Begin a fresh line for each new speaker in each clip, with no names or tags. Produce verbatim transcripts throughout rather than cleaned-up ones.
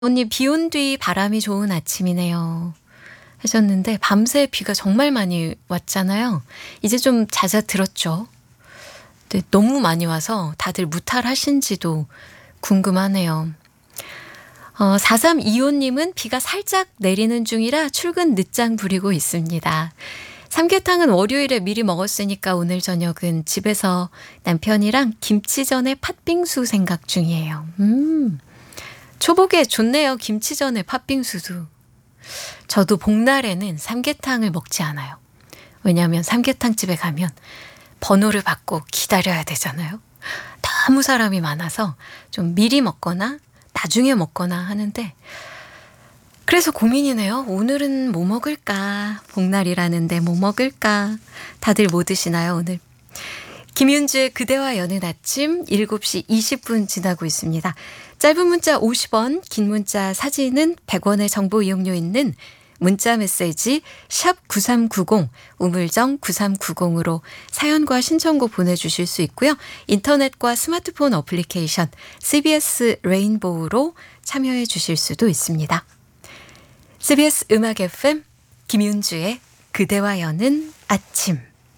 언니 비 온 뒤 바람이 좋은 아침이네요 하셨는데 밤새 비가 정말 많이 왔잖아요. 이제 좀 잦아들었죠. 근데 너무 많이 와서 다들 무탈하신지도 궁금하네요. 어, 사삼이오님은 비가 살짝 내리는 중이라 출근 늦장 부리고 있습니다. 삼계탕은 월요일에 미리 먹었으니까 오늘 저녁은 집에서 남편이랑 김치전에 팥빙수 생각 중이에요. 음, 초복에 좋네요. 김치전에 팥빙수도. 저도 복날에는 삼계탕을 먹지 않아요. 왜냐하면 삼계탕 집에 가면 번호를 받고 기다려야 되잖아요. 너무 사람이 많아서 좀 미리 먹거나 나중에 먹거나 하는데, 그래서 고민이네요. 오늘은 뭐 먹을까? 복날이라는데 뭐 먹을까? 다들 뭐 드시나요 오늘? 김윤주의 그대와 여는 아침 일곱 시 이십 분 지나고 있습니다. 짧은 문자 오십 원, 긴 문자 사진은 백 원의 정보 이용료 있는 문자 메시지 샵 구삼구공, 우물정 구삼구공으로 사연과 신청곡 보내주실 수 있고요. 인터넷과 스마트폰 어플리케이션 씨비에스 레인보우로 참여해 주실 수도 있습니다. 씨비에스 음악 에프엠 김윤주의 그대와 여는 아침.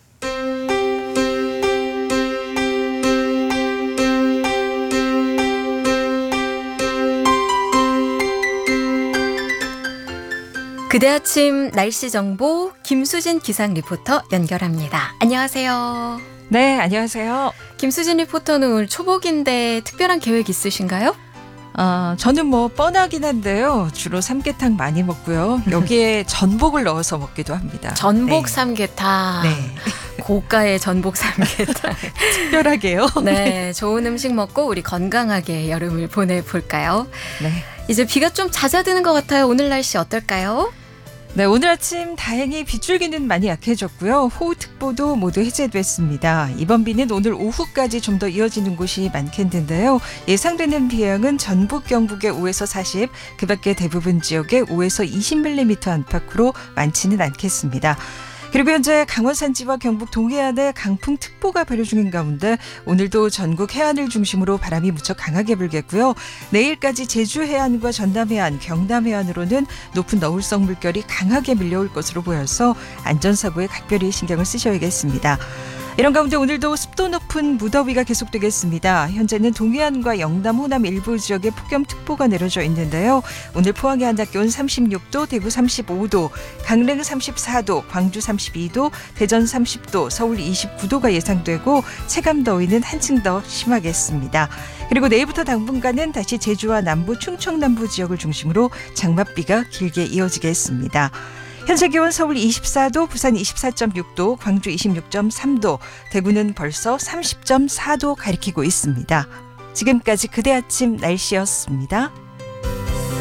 그대 아침 날씨 정보 김수진 기상 리포터 연결합니다. 안녕하세요.
네, 안녕하세요.
김수진 리포터는 오늘 초복인데 특별한 계획 있으신가요?
어, 저는 뭐 뻔하긴 한데요. 주로 삼계탕 많이 먹고요. 여기에 전복을 넣어서 먹기도 합니다.
전복
네.
삼계탕.
네.
고가의 전복 삼계탕.
특별하게요.
네, 좋은 음식 먹고 우리 건강하게 여름을 보내볼까요?
네.
이제 비가 좀 잦아드는 것 같아요. 오늘 날씨 어떨까요?
네, 오늘 아침 다행히 빗줄기는 많이 약해졌고요. 호우특보도 모두 해제됐습니다. 이번 비는 오늘 오후까지 좀 더 이어지는 곳이 많겠는데요. 예상되는 비량은 전북, 경북의 오에서 사십, 그 밖에 대부분 지역에 오에서 이십 밀리미터 안팎으로 많지는 않겠습니다. 그리고 현재 강원 산지와 경북 동해안에 강풍특보가 발효 중인 가운데 오늘도 전국 해안을 중심으로 바람이 무척 강하게 불겠고요. 내일까지 제주 해안과 전남 해안, 경남 해안으로는 높은 너울성 물결이 강하게 밀려올 것으로 보여서 안전사고에 각별히 신경을 쓰셔야겠습니다. 이런 가운데 오늘도 습도 높은 무더위가 계속되겠습니다. 현재는 동해안과 영남, 호남 일부 지역에 폭염특보가 내려져 있는데요. 오늘 포항의 한낮 기온 삼십육 도, 대구 삼십오 도, 강릉 삼십사 도, 광주 삼십이 도, 대전 삼십 도, 서울 이십구 도가 예상되고 체감더위는 한층 더 심하겠습니다. 그리고 내일부터 당분간은 다시 제주와 남부, 충청남부 지역을 중심으로 장맛비가 길게 이어지겠습니다. 현재 기온 서울 이십사 도, 부산 이십사 점 육 도, 광주 이십육 점 삼 도, 대구는 벌써 삼십 점 사 도 가리키고 있습니다. 지금까지 그대 아침 날씨였습니다.